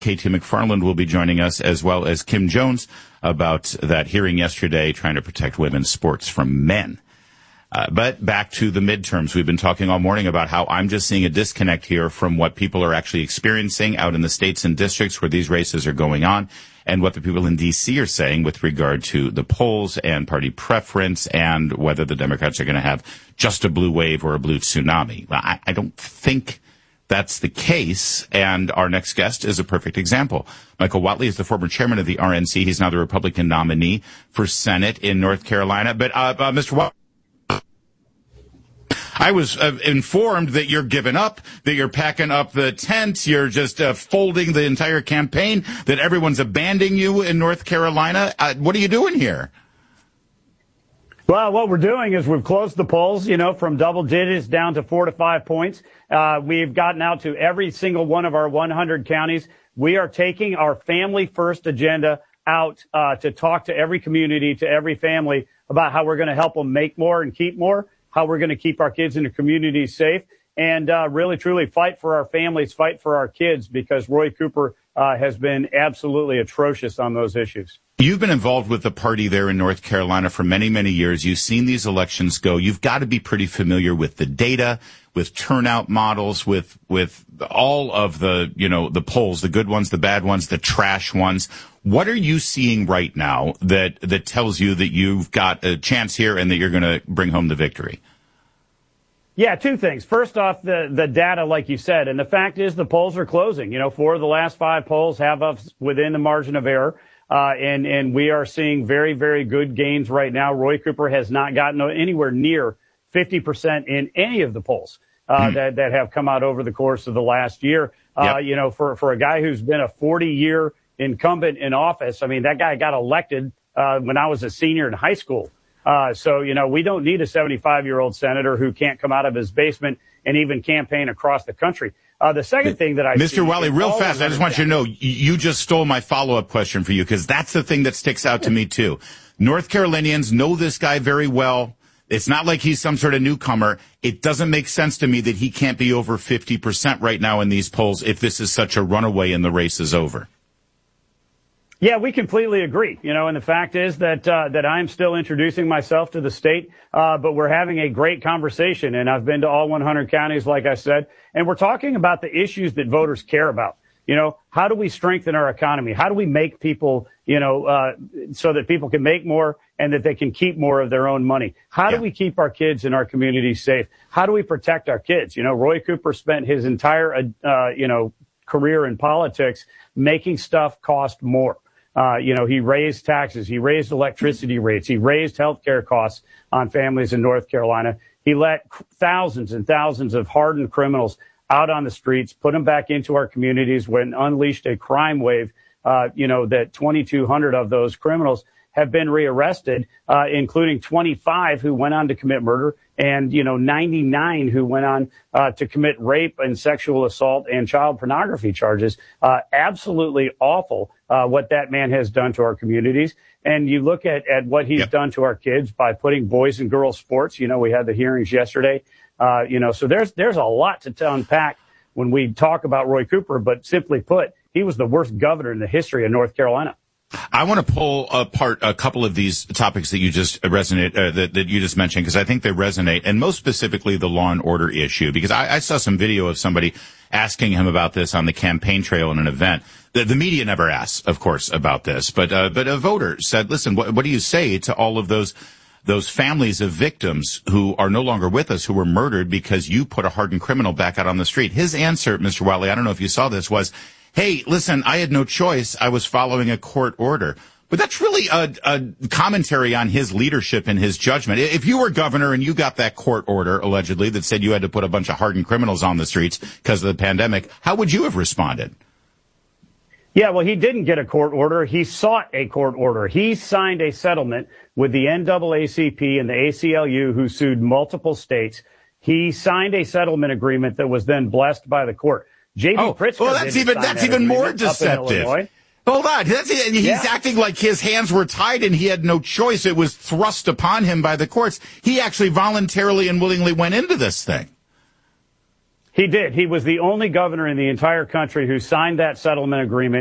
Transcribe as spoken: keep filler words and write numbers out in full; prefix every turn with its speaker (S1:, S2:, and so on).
S1: Katie McFarland will be joining us, as well as Kim Jones, about that hearing yesterday trying to protect women's sports from men. Uh, but back to the midterms. We've been talking all morning about how I'm just seeing a disconnect here from what people are actually experiencing out in the states and districts where these races are going on and what the people in D C are saying with regard to the polls and party preference and whether the Democrats are going to have just a blue wave or a blue tsunami. I, I don't think that's the case, and our next guest is a perfect example. Michael Whatley is the former chairman of the R N C. He's now the Republican nominee for Senate in North Carolina. But, uh, uh Mister Whatley, I was uh, informed that you're giving up, that you're packing up the tent, you're just uh, folding the entire campaign, that everyone's abandoning you in North Carolina. Uh, what are you doing here?
S2: Well, what we're doing is we've closed the polls, you know, from double digits down to four to five points. Uh, we've gotten out to every single one of our one hundred counties. We are taking our family first agenda out uh, to talk to every community, to every family about how we're going to help them make more and keep more, how we're going to keep our kids in the community safe, and uh, really, truly fight for our families, fight for our kids, because Roy Cooper uh, has been absolutely atrocious on those issues.
S1: You've been involved with the party there in North Carolina for many, many years. You've seen these elections go. You've got to be pretty familiar with the data, with turnout models, with with all of the, you know, the polls, the good ones, the bad ones, the trash ones. What are you seeing right now that that tells you that you've got a chance here and that you're going to bring home the victory?
S2: Yeah, two things. First off, the, the data, like you said, and the fact is the polls are closing. You know, four of the last five polls have us within the margin of error. Uh, and, and we are seeing very, very good gains right now. Roy Cooper has not gotten anywhere near fifty percent in any of the polls uh, mm. that, that have come out over the course of the last year. Uh, yep. You know, for, for a guy who's been a forty-year incumbent in office, I mean, that guy got elected uh, when I was a senior in high school. Uh, so, you know, we don't need a seventy-five-year-old senator who can't come out of his basement and even campaign across the country. Uh, the second thing that I
S1: Mister Whatley, real fast, I just want you to know, you just stole my follow-up question for you, because that's the thing that sticks out to me, too. North Carolinians know this guy very well. It's not like he's some sort of newcomer. It doesn't make sense to me that he can't be over fifty percent right now in these polls if this is such a runaway and the race is over.
S2: Yeah, we completely agree. You know, and the fact is that uh, that I'm still introducing myself to the state, uh, but we're having a great conversation. And I've been to all one hundred counties, like I said, and we're talking about the issues that voters care about. You know, how do we strengthen our economy? How do we make people, you know, uh, so that people can make more and that they can keep more of their own money? How do yeah. we keep our kids in our communities safe? How do we protect our kids? You know, Roy Cooper spent his entire, uh, you know, career in politics making stuff cost more. Uh, you know, he raised taxes. He raised electricity rates. He raised health care costs on families in North Carolina. He let thousands and thousands of hardened criminals out on the streets, put them back into our communities, when unleashed a crime wave, uh, you know, that twenty-two hundred of those criminals have been rearrested, uh, including twenty-five who went on to commit murder, and, you know, ninety-nine who went on uh, to commit rape and sexual assault and child pornography charges. Uh, absolutely awful uh, what that man has done to our communities. And you look at, at what he's yep. done to our kids by putting boys and girls sports. You know, we had the hearings yesterday. Uh, you know, so there's there's a lot to, to unpack when we talk about Roy Cooper. But simply put, he was the worst governor in the history of North Carolina.
S1: I want to pull apart a couple of these topics that you just resonate, uh, that, that you just mentioned, because I think they resonate, and most specifically the law and order issue, because I, I saw some video of somebody asking him about this on the campaign trail in an event. The, the media never asks, of course, about this, but, uh, but a voter said, listen, what, what do you say to all of those, those families of victims who are no longer with us, who were murdered because you put a hardened criminal back out on the street? His answer, Mister Whatley, I don't know if you saw this, was, hey, listen, I had no choice. I was following a court order. But that's really a, a commentary on his leadership and his judgment. If you were governor and you got that court order, allegedly, that said you had to put a bunch of hardened criminals on the streets because of the pandemic, how would you have responded?
S2: Yeah, well, he didn't get a court order. He sought a court order. He signed a settlement with the N double A C P and the A C L U, who sued multiple states. He signed a settlement agreement that was then blessed by the court. J D.
S1: Oh,
S2: Pritzker
S1: well, that's even that's that even more deceptive. Hold on, that's, he's yeah. acting like his hands were tied and he had no choice. It was thrust upon him by the courts. He actually voluntarily and willingly went into this thing.
S2: He did. He was the only governor in the entire country who signed that settlement agreement.